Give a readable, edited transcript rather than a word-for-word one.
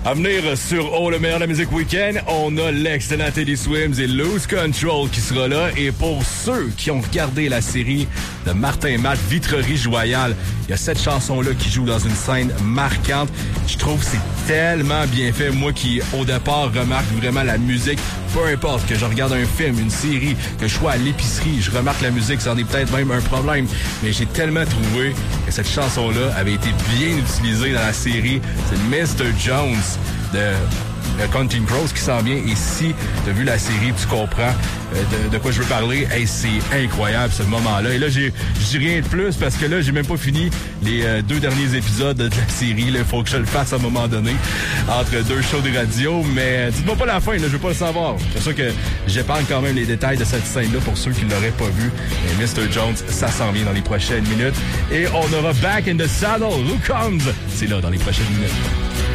À venir sur Oh, le meilleur de la musique week-end, on a l'excellent Teddy Swims et Lose Control qui sera là. Et pour ceux qui ont regardé la série de Martin Matt, Vitrerie Joyale, il y a cette chanson-là qui joue dans une scène marquante. Je trouve que c'est tellement bien fait. Moi qui, au départ, remarque vraiment la musique, peu importe que je regarde un film, une série, que je sois à l'épicerie, je remarque la musique, ça en est peut-être même un problème. Mais j'ai tellement trouvé que cette chanson-là avait été bien utilisée dans la série. C'est Mr. Jones de Counting Crows qui s'en vient. Et si tu as vu la série, tu comprends de quoi je veux parler. Hey, c'est incroyable ce moment-là. Et là, je dis rien de plus parce que là, j'ai même pas fini les 2 derniers épisodes de la série. Il faut que je le fasse à un moment donné entre 2 shows de radio. Mais dites-moi pas la fin, là, je veux pas le savoir. C'est sûr que j'épargne quand même les détails de cette scène-là pour ceux qui l'auraient pas vu. Et Mr. Jones, ça s'en vient dans les prochaines minutes. Et on aura Back in the Saddle. Who Comes? C'est là dans les prochaines minutes.